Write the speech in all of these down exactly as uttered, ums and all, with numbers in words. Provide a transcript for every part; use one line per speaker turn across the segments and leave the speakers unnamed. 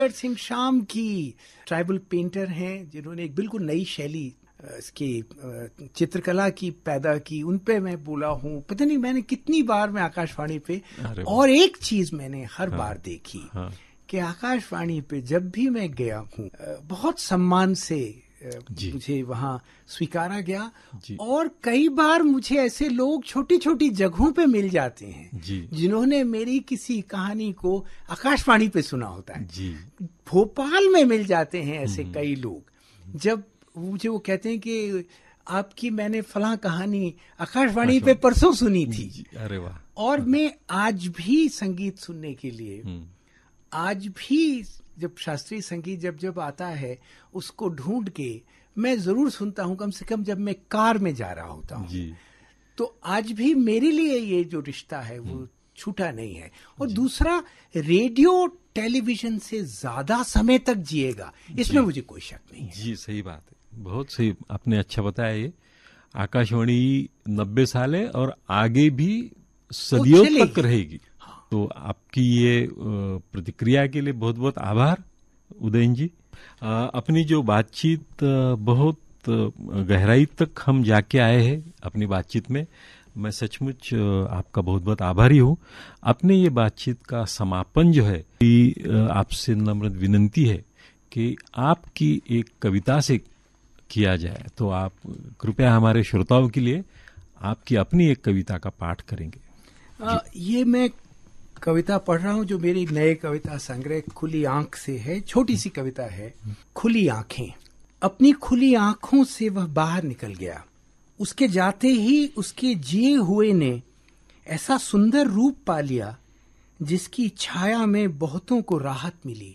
सिंह शाम की tribal painter हैं जिन्होंने एक बिल्कुल नई शैली इसकी चित्रकला की पैदा की, उन पे मैं बोला हूँ। पता नहीं मैंने कितनी बार मैं आकाशवाणी पे, और एक चीज मैंने हर हाँ, बार देखी हाँ, कि आकाशवाणी पे जब भी मैं गया हूँ बहुत सम्मान से मुझे वहाँ स्वीकारा गया, और कई बार मुझे ऐसे लोग छोटी छोटी जगहों पे मिल जाते हैं जिन्होंने मेरी किसी कहानी को आकाशवाणी पे सुना होता है। भोपाल में मिल जाते हैं ऐसे कई लोग, जब मुझे वो कहते हैं कि आपकी मैंने फलां कहानी आकाशवाणी पे परसों सुनी थी। अरे वाह। और मैं आज भी संगीत सुनने के लिए, आज भी जब शास्त्रीय संगीत जब जब आता है उसको ढूंढ के मैं जरूर सुनता हूँ, कम से कम जब मैं कार में जा रहा होता हूँ। तो आज भी मेरे लिए ये जो रिश्ता है वो छूटा नहीं है। और दूसरा, रेडियो टेलीविजन से ज्यादा समय तक जिएगा, इसमें मुझे कोई शक नहीं है।
जी सही बात है, बहुत सही आपने अच्छा बताया। ये आकाशवाणी नब्बे साल है और आगे भी सदियों तक रहेगी। तो आपकी ये प्रतिक्रिया के लिए बहुत बहुत आभार उदयन जी। अपनी जो बातचीत बहुत गहराई तक हम जाके आए हैं अपनी बातचीत में, मैं सचमुच आपका बहुत बहुत आभारी हूँ। अपने ये बातचीत का समापन जो है, आपसे नम्र विनंती है कि आपकी एक कविता से किया जाए, तो आप कृपया हमारे श्रोताओं के लिए आपकी अपनी एक कविता का पाठ करेंगे।
आ, ये मैं कविता पढ़ रहा हूँ जो मेरी नए कविता संग्रह खुली आंख से है। छोटी सी कविता है। खुली आंखें। अपनी खुली आंखों से वह बाहर निकल गया, उसके जाते ही उसके जिए हुए ने ऐसा सुंदर रूप पा लिया जिसकी छाया में बहुतों को राहत मिली।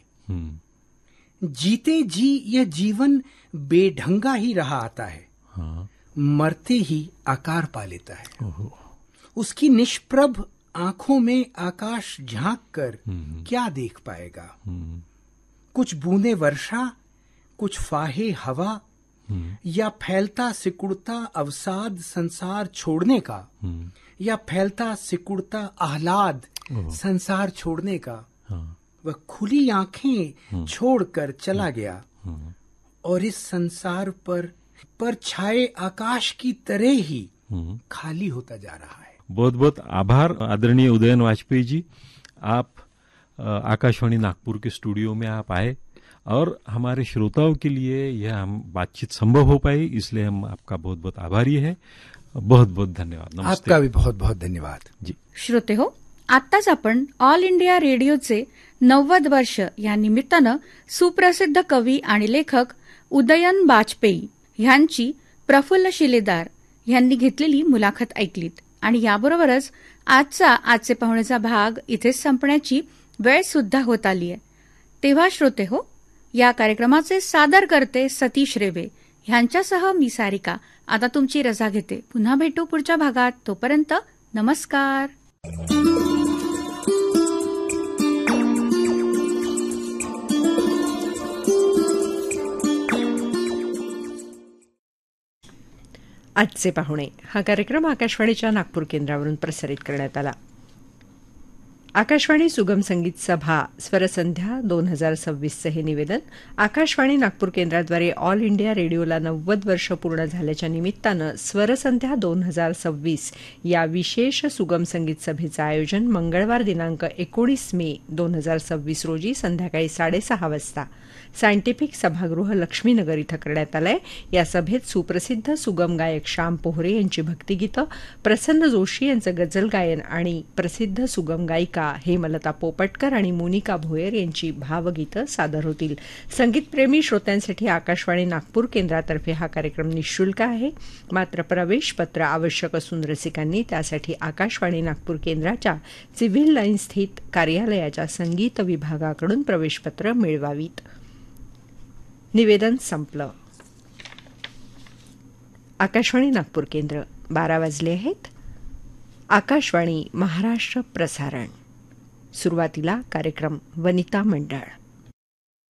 जीते जी यह जीवन बेढंगा ही रहा आता है, हाँ। मरते ही आकार पा लेता है। उसकी निष्प्रभ आंखों में आकाश झांक कर क्या देख पाएगा। कुछ बूंदे वर्षा, कुछ फाहे हवा, या फैलता सिकुड़ता अवसाद संसार छोड़ने का, या फैलता सिकुड़ता आह्लाद संसार छोड़ने का। हाँ। वह खुली आंखें छोड़कर चला गया और इस संसार पर पर छाए आकाश की तरह ही खाली होता जा रहा है।
बहुत बहुत आभार आदरणीय उदयन वाजपेयी जी। आप आकाशवाणी नागपुर के स्टूडियो में आप आए और हमारे श्रोताओं के लिए यह हम बातचीत संभव हो पाई, इसलिए हम आपका बहुत बहुत आभारी है। बहुत बहुत धन्यवाद। नमस्ते।
आपका भी बहुत बहुत धन्यवाद
जी।
श्रोते हो, आत्ताच आपण ऑल इंडिया रेडिओचे नव्वद वर्ष या निमित्तानं सुप्रसिद्ध कवी आणि लेखक उदयन वाजपेयी यांची प्रफुल्ल शिलेदार यांनी घेतलेली मुलाखत ऐकलीत आणि याबरोबरच आजचा आजचे पाहुणेचा भाग इथेच संपण्याची वेळ सुद्धा होत आली आहे। तेव्हा श्रोते हो, या कार्यक्रमाचे सादर करते सतीश रेवे यांच्यासह मी सारिका आता तुमची रजा घेते। पुन्हा भेटू पुढच्या भागात, तोपर्यंत नमस्कार।
आजचे पाहुणे हा कार्यक्रम आकाशवाणीच्या नागपूर केंद्रावरून प्रसारित करण्यात आला। आकाशवाणी सुगम संगीत सभा स्वरसंध्या दोन हजार सव्वीसचं हे निवेदन आकाशवाणी नागपूर केंद्राद्वारे ऑल इंडिया रेडिओला नव्वद वर्ष पूर्ण झाल्याच्या निमित्तानं स्वरसंध्या दोन हजार सव्वीस या विशेष सुगम संगीत सभेचं आयोजन मंगळवार दिनांक एकोणीस मे दोन हजार सव्वीस रोजी संध्याकाळी साडेसहा वाजता सायंटिफिक सभागृह लक्ष्मीनगर इथं करण्यात आलंय। या सभेत सुप्रसिद्ध सुगम गायक श्याम पोहरे यांची भक्तिगीतं, प्रसन्न जोशी यांचं गझल गायन आणि प्रसिद्ध सुगम गायिका हेमलता पोपटकर आणि मोनिका भोयर यांची भावगीतं सादर होतील। संगीतप्रेमी श्रोत्यांसाठी आकाशवाणी नागपूर केंद्रातर्फे हा कार्यक्रम निःशुल्क आहे, मात्र प्रवेशपत्र आवश्यक असून रसिकांनी त्यासाठी आकाशवाणी नागपूर केंद्राच्या सिव्हिल लाईन स्थित कार्यालयाच्या संगीत विभागाकडून प्रवेशपत्र मिळवावीत। निवेदन संपलं। आकाशवाणी नागपूर केंद्र बारा वाजले आहेत। आकाशवाणी महाराष्ट्र प्रसारण। सुरुवातीला कार्यक्रम वनिता मंडळ।